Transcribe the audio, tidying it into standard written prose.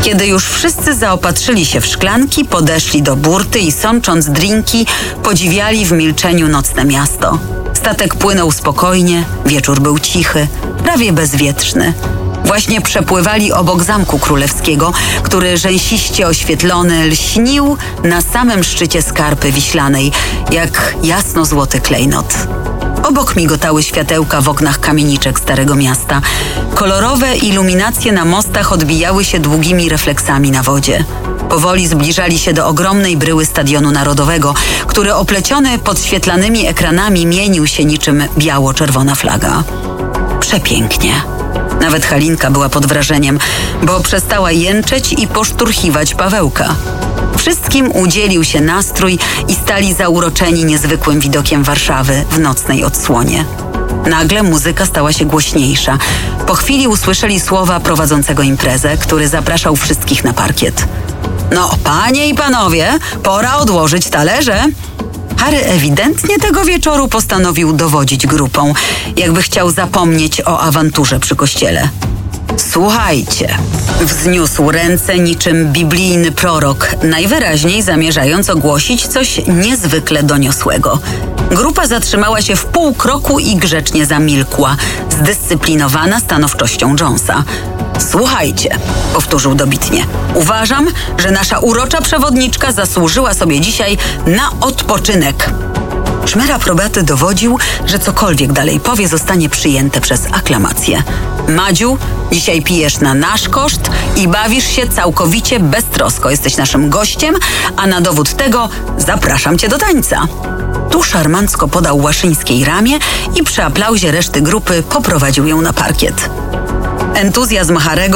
Kiedy już wszyscy zaopatrzyli się w szklanki, podeszli do burty i sącząc drinki, podziwiali w milczeniu nocne miasto. Statek płynął spokojnie, wieczór był cichy, prawie bezwietrzny. Właśnie przepływali obok Zamku Królewskiego, który rzęsiście oświetlony lśnił na samym szczycie skarpy wiślanej, jak jasno-złoty klejnot. Obok migotały światełka w oknach kamieniczek Starego Miasta. Kolorowe iluminacje na mostach odbijały się długimi refleksami na wodzie. Powoli zbliżali się do ogromnej bryły Stadionu Narodowego, który opleciony podświetlanymi ekranami mienił się niczym biało-czerwona flaga. Przepięknie. Nawet Halinka była pod wrażeniem, bo przestała jęczeć i poszturchiwać Pawełka. Wszystkim udzielił się nastrój i stali zauroczeni niezwykłym widokiem Warszawy w nocnej odsłonie. Nagle muzyka stała się głośniejsza. Po chwili usłyszeli słowa prowadzącego imprezę, który zapraszał wszystkich na parkiet. No, panie i panowie, pora odłożyć talerze. Harry ewidentnie tego wieczoru postanowił dowodzić grupą, jakby chciał zapomnieć o awanturze przy kościele. Słuchajcie, wzniósł ręce niczym biblijny prorok, najwyraźniej zamierzając ogłosić coś niezwykle doniosłego. Grupa zatrzymała się w pół kroku i grzecznie zamilkła, zdyscyplinowana stanowczością Jonesa. Słuchajcie, powtórzył dobitnie. Uważam, że nasza urocza przewodniczka zasłużyła sobie dzisiaj na odpoczynek. Szmer aprobaty dowodził, że cokolwiek dalej powie, zostanie przyjęte przez aklamację. Madziu, dzisiaj pijesz na nasz koszt i bawisz się całkowicie beztrosko. Jesteś naszym gościem, a na dowód tego zapraszam cię do tańca. Tu szarmancko podał Łaszyńskiej ramię i przy aplauzie reszty grupy poprowadził ją na parkiet. Entuzjazm Harego